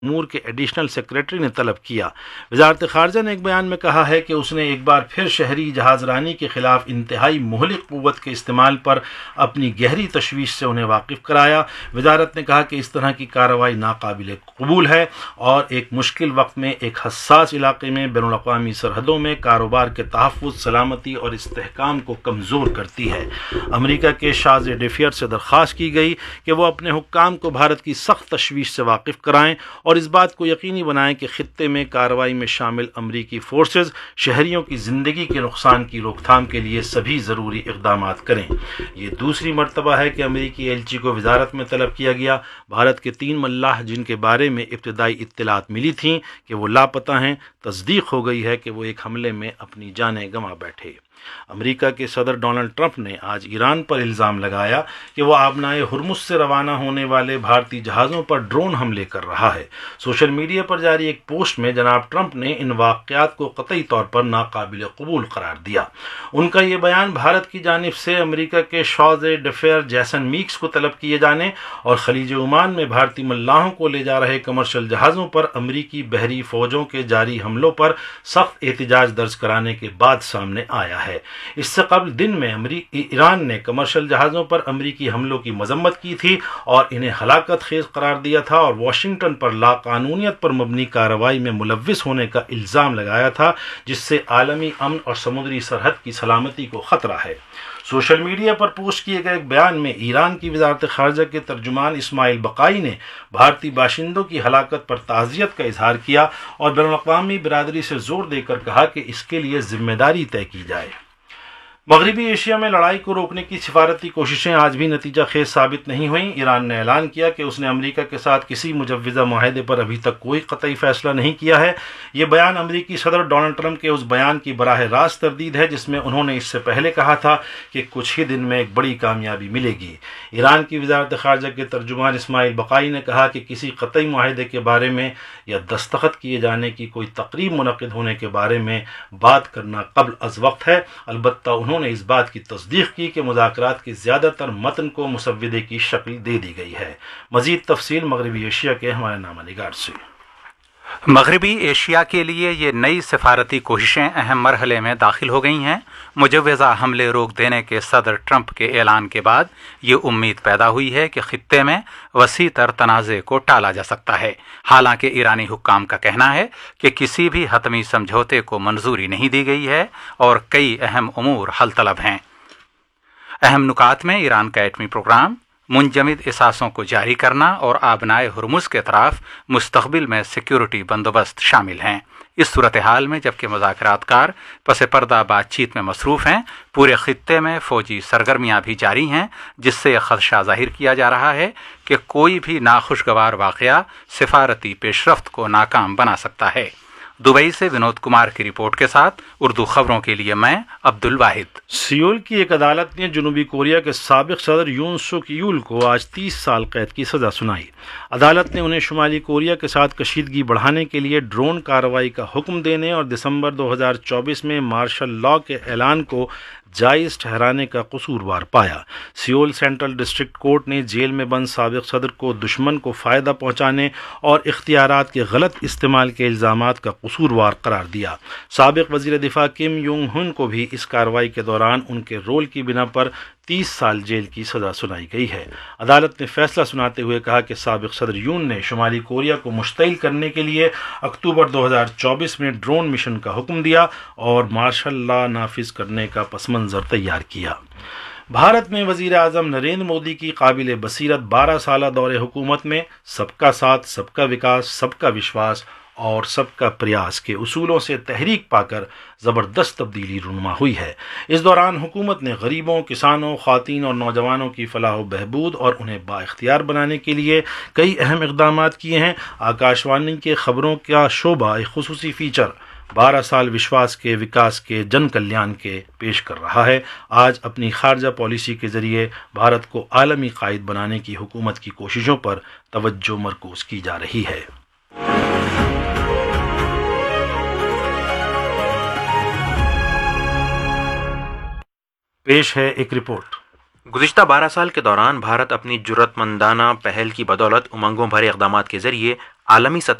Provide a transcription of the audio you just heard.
امور کے additional secretary نے طلب کیا۔ وزارت خارجہ نے ایک بیان میں کہا ہے کہ اس نے ایک بار پھر شہری جہاز رانی کے خلاف انتہائی مہلک قوت کے استعمال پر اپنی گہری تشویش سے انہیں واقف کرایا۔ وزارت نے کہا کہ اس طرح کی کارروائی ناقابل قبول ہے اور ایک مشکل وقت میں ایک حساس علاقے میں بین الاقوامی سرحدوں میں کاروبار کے تحفظ، سلامتی اور استحکام کو کمزور کرتی ہے۔ امریکہ کے شاذ ڈیفیر سے درخواست کی گئی کہ وہ اپنے حکام کو بھارت کی سخت تشویش سے واقف کرائیں اور اس بات کو یقینی بنائیں کہ خطے میں کارروائی میں شامل امریکی فورسز شہریوں کی زندگی کے نقصان کی روک تھام کے لیے سبھی ضروری اقدامات کریں۔ یہ دوسری مرتبہ ہے کہ امریکی ایلچی کو وزارت میں طلب کیا گیا۔ بھارت کے 3 ملاح جن کے بارے میں ابتدائی اطلاعات ملی تھیں کہ وہ لاپتہ ہیں، تصدیق ہو گئی ہے کہ وہ ایک حملے میں اپنی جانیں گنوا بیٹھے۔ امریکہ کے صدر ڈونلڈ ٹرمپ نے آج ایران پر الزام لگایا کہ وہ آبنائے ہرمز سے روانہ ہونے والے بھارتی جہازوں پر ڈرون حملے کر رہا ہے۔ سوشل میڈیا پر جاری ایک پوسٹ میں جناب ٹرمپ نے ان واقعات کو قطعی طور پر ناقابل قبول قرار دیا۔ ان کا یہ بیان بھارت کی جانب سے امریکہ کے شاذ ڈیفیر جیسن میکس کو طلب کیے جانے اور خلیج عمان میں بھارتی ملاحوں کو لے جا رہے کمرشل جہازوں پر امریکی بحری فوجوں کے جاری حملوں پر سخت احتجاج درج کرانے کے بعد سامنے آیا ہے۔ اس سے قبل دن میں ایران نے کمرشل جہازوں پر امریکی حملوں کی مذمت کی تھی اور انہیں ہلاکت خیز قرار دیا تھا اور واشنگٹن پر لاقانونیت پر مبنی کارروائی میں ملوث ہونے کا الزام لگایا تھا، جس سے عالمی امن اور سمندری سرحد کی سلامتی کو خطرہ ہے۔ سوشل میڈیا پر پوسٹ کیے گئے ایک بیان میں ایران کی وزارت خارجہ کے ترجمان اسماعیل بقائی نے بھارتی باشندوں کی ہلاکت پر تعزیت کا اظہار کیا اور بین الاقوامی برادری سے زور دے کر کہا کہ اس کے لیے ذمہ داری طے کی جائے۔ مغربی ایشیا میں لڑائی کو روکنے کی سفارتی کوششیں آج بھی نتیجہ خیز ثابت نہیں ہوئیں۔ ایران نے اعلان کیا کہ اس نے امریکہ کے ساتھ کسی مجوزہ معاہدے پر ابھی تک کوئی قطعی فیصلہ نہیں کیا ہے۔ یہ بیان امریکی صدر ڈونلڈ ٹرمپ کے اس بیان کی براہ راست تردید ہے جس میں انہوں نے اس سے پہلے کہا تھا کہ کچھ ہی دن میں ایک بڑی کامیابی ملے گی۔ ایران کی وزارت خارجہ کے ترجمان اسماعیل بقائی نے کہا کہ کسی قطعی معاہدے کے بارے میں یا دستخط کیے جانے کی کوئی تقریب منعقد ہونے کے بارے میں بات کرنا قبل از وقت ہے۔ البتہ انہوں نے اس بات کی تصدیق کی کہ مذاکرات کے زیادہ تر متن کو مسودے کی شکل دے دی گئی ہے۔ مزید تفصیل مغربی ایشیا کے ہمارے نامہ نگار سے۔ مغربی ایشیا کے لیے یہ نئی سفارتی کوششیں اہم مرحلے میں داخل ہو گئی ہیں۔ مجوزہ حملے روک دینے کے صدر ٹرمپ کے اعلان کے بعد یہ امید پیدا ہوئی ہے کہ خطے میں وسیع تر تنازع کو ٹالا جا سکتا ہے۔ حالانکہ ایرانی حکام کا کہنا ہے کہ کسی بھی حتمی سمجھوتے کو منظوری نہیں دی گئی ہے اور کئی اہم امور حل طلب ہیں۔ اہم نکات میں ایران کا ایٹمی پروگرام، منجمد اثاثوں کو جاری کرنا اور آبنائے ہرمز کے اطراف مستقبل میں سیکیورٹی بندوبست شامل ہیں۔ اس صورتحال میں جبکہ مذاکرات کار پس پردہ بات چیت میں مصروف ہیں، پورے خطے میں فوجی سرگرمیاں بھی جاری ہیں، جس سے یہ خدشہ ظاہر کیا جا رہا ہے کہ کوئی بھی ناخوشگوار واقعہ سفارتی پیش رفت کو ناکام بنا سکتا ہے۔ دبئی سے ونود کمار کی رپورٹ کے ساتھ اردو خبروں کے لیے میں عبد الواحد۔ سیول کی ایک عدالت نے جنوبی کوریا کے سابق صدر یون سک یول کو آج 30 سال قید کی سزا سنائی۔ عدالت نے انہیں شمالی کوریا کے ساتھ کشیدگی بڑھانے کے لیے ڈرون کارروائی کا حکم دینے اور دسمبر 2024 میں مارشل لاء کے اعلان کو جائز ٹھہرانے کا قصوروار پایا۔ سیول سینٹرل ڈسٹرکٹ کورٹ نے جیل میں بند سابق صدر کو دشمن کو فائدہ پہنچانے اور اختیارات کے غلط استعمال کے الزامات کا قصوروار قرار دیا۔ سابق وزیر دفاع کم یونگ ہن کو بھی اس کارروائی کے دوران ان کے رول کی بنا پر 30 سال جیل کی سزا سنائی گئی ہے۔ عدالت نے فیصلہ سناتے ہوئے کہا کہ سابق صدر یون نے شمالی کوریا کو مشتعل کرنے کے لیے اکتوبر 2024 میں ڈرون مشن کا حکم دیا اور مارشل لاء نافذ کرنے کا پس منظر تیار کیا۔ بھارت میں وزیر اعظم نریندر مودی کی قابل بصیرت 12 سالہ دور حکومت میں سب کا ساتھ، سب کا وکاس، سب کا وشواس اور سب کا پریاس کے اصولوں سے تحریک پا کر زبردست تبدیلی رونما ہوئی ہے۔ اس دوران حکومت نے غریبوں، کسانوں، خواتین اور نوجوانوں کی فلاح و بہبود اور انہیں بااختیار بنانے کے لیے کئی اہم اقدامات کیے ہیں۔ آکاشوانی کے خبروں کا شعبہ ایک خصوصی فیچر 12 سال وشواس کے، وکاس کے، جن کلیان کے پیش کر رہا ہے۔ آج اپنی خارجہ پالیسی کے ذریعے بھارت کو عالمی قائد بنانے کی حکومت کی کوششوں پر توجہ مرکوز کی جا رہی ہے۔ پیش ہے ایک رپورٹ۔ گزشتہ 12 سال کے دوران بھارت اپنی جرات مندانہ پہل کی بدولت امنگوں بھرے اقدامات کے ذریعے आलमी सतह